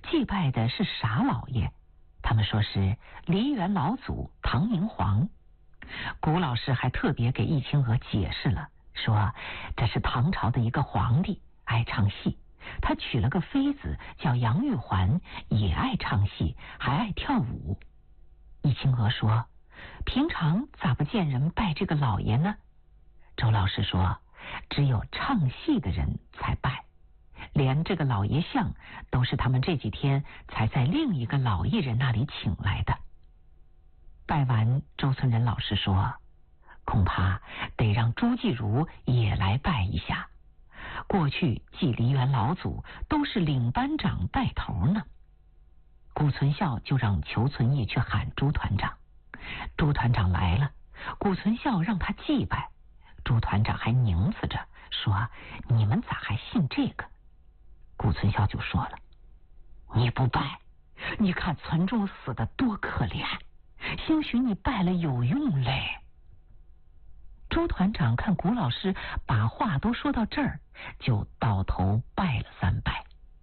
祭拜的是傻老爷，他们说是梨园老祖唐明皇。谷老师还特别给易清娥解释了，说这是唐朝的一个皇帝，爱唱戏，他娶了个妃子叫杨玉环，也爱唱戏，还爱跳舞。易清娥说，平常咋不见人拜这个老爷呢？周老师说，只有唱戏的人才拜，连这个老爷像都是他们这几天才在另一个老艺人那里请来的。拜完，周村人老师说，恐怕得让朱继儒也来拜一下。过去祭梨园老祖都是领班长带头呢。谷存孝就让裘存义去喊朱团长。朱团长来了，谷存孝让他祭拜，朱团长还拧死着说，你们咋还信这个？谷存孝就说了，你不拜，你看存仲死的多可怜，兴许你拜了有用嘞。朱团长看谷老师把话都说到这儿，就倒头拜了3拜。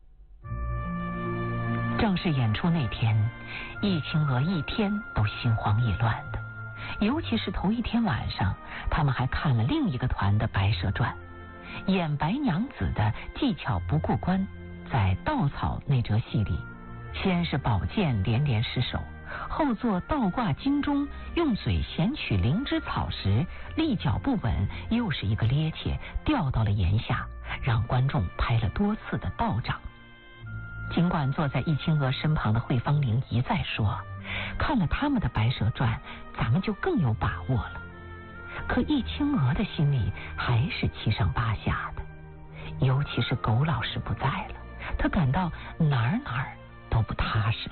正式演出那天，易清娥一天都心慌意乱的，尤其是头一天晚上，他们还看了另一个团的《白蛇传》，演白娘子的技巧不过关。在稻草那折戏里，先是宝剑连连失手，后做倒挂金钟，用嘴衔取灵芝草时立脚不稳，又是一个趔趄掉到了檐下，让观众拍了多次的倒掌。尽管坐在易清娥身旁的惠芳玲一再说，看了他们的《白蛇传》，咱们就更有把握了。可易清娥的心里还是七上八下的，尤其是狗老师不在了，他感到哪儿都不踏实。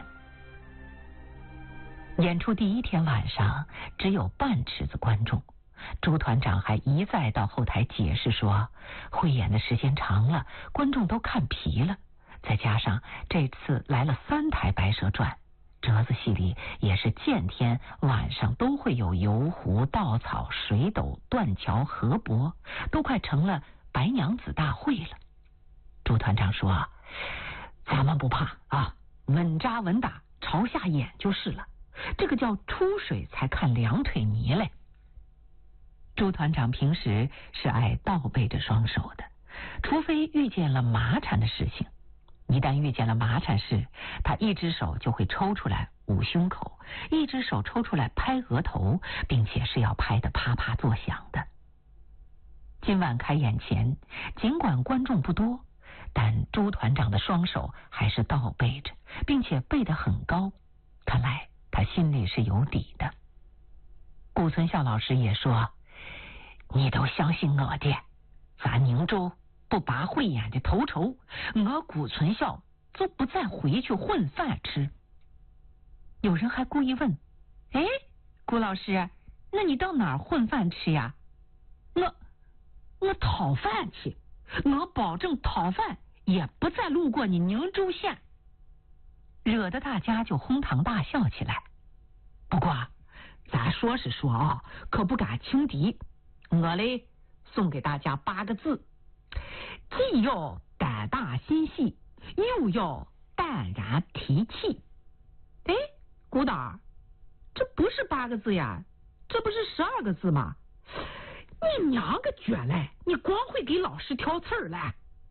演出第一天晚上只有半池子观众，朱团长还一再到后台解释说，汇演的时间长了，观众都看疲了，再加上这次来了3台《白蛇传》，折子戏里也是见天晚上都会有游湖、稻草、水斗、断桥、河伯，都快成了白娘子大会了。朱团长说，咱们不怕啊，稳扎稳打，朝下演就是了，这个叫出水才看两腿泥嘞。朱团长平时是爱倒背着双手的，除非遇见了麻缠的事情。一旦遇见了麻缠事，他一只手就会抽出来捂胸口，一只手抽出来拍额头，并且是要拍得啪啪作响的。今晚开演前，尽管观众不多，但朱团长的双手还是倒背着，并且背得很高，看来他心里是有底的。顾存孝老师也说，你都相信我的，咱宁州不拔慧眼的头筹，我顾存孝就不再回去混饭吃。有人还故意问，哎，顾老师，那你到哪儿混饭吃呀？我讨饭去，我保证讨饭也不再路过你宁州县，惹得大家就哄堂大笑起来。不过咱说是说啊，可不敢轻敌，我嘞送给大家8个字，既要胆大心细，又要淡然提气。哎，古导，这不是8个字呀，这不是12个字吗？你娘个卷嘞，你光会给老师挑刺儿嘞。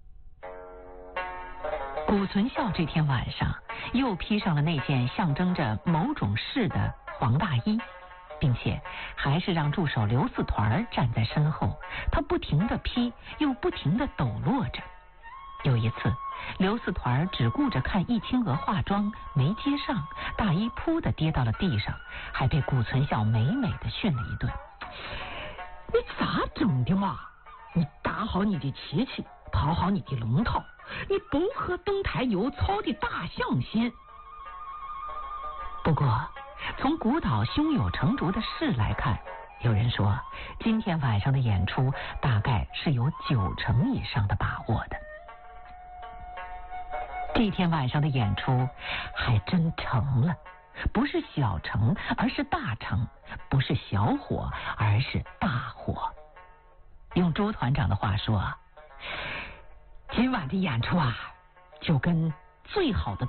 顾存孝这天晚上又披上了那件象征着某种事的黄大衣，并且还是让助手刘四团站在身后，他不停地披，又不停地抖落着。有一次，刘四团只顾着看易清娥化妆没接上，大衣扑的跌到了地上，还被顾存孝美美的训了一顿。你咋整的嘛？你打好你的旗旗，讨好你的龙套，你不和登台有操的大象心。不过从古岛胸有成竹的事来看，有人说今天晚上的演出大概是有90%以上的把握的。这天晚上的演出还真成了，不是小成，而是大成；不是小火，而是大火。用朱团长的话说，今晚的演出啊，就跟最好的